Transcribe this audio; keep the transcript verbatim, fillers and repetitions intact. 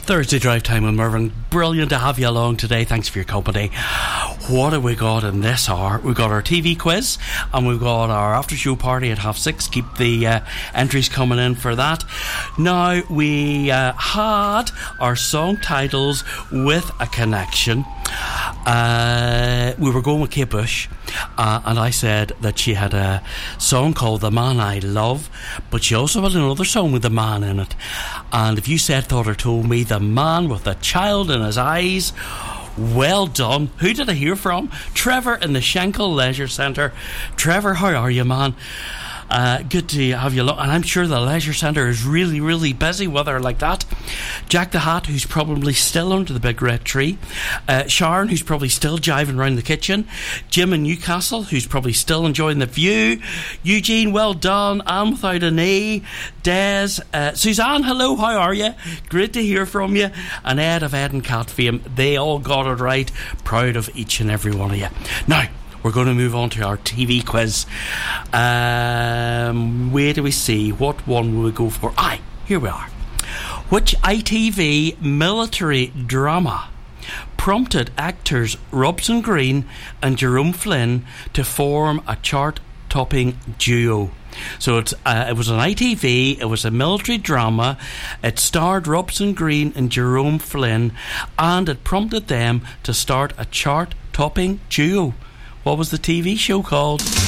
Thursday Drive Time with Mervyn. Brilliant to have you along today. Thanks for your company. What have we got in this hour? We've got our T V quiz and we've got our after show party at half six. Keep the uh, entries coming in for that. Now, we uh, had our song titles with a connection. Uh, we were going with Kate Bush, uh, and I said that she had a song called The Man I Love, but she also had another song with a man in it. And if you said, thought, or told me The Man with a Child in His Eyes, well done. Who did I hear from? Trevor in the Schenkel Leisure Centre. Trevor, how are you, man? Uh, good to have you along, and I'm sure the leisure centre is really, really busy weather like that. Jack the Hat, who's probably still under the big red tree. uh, Sharon, who's probably still jiving around the kitchen. Jim in Newcastle, who's probably still enjoying the view. Eugene, well done. Anne without a knee. Des, uh, Suzanne, hello, how are you? Great to hear from you. And Ed of Ed and Cat fame, they all got it right. Proud of each and every one of you. Now, we're going to move on to our T V quiz. Um, where do we see? What one will we go for? Aye, here we are. Which I T V military drama prompted actors Robson Green and Jerome Flynn to form a chart-topping duo? So it's, uh, it was an I T V, it was a military drama, it starred Robson Green and Jerome Flynn, and it prompted them to start a chart-topping duo. What was the T V show called?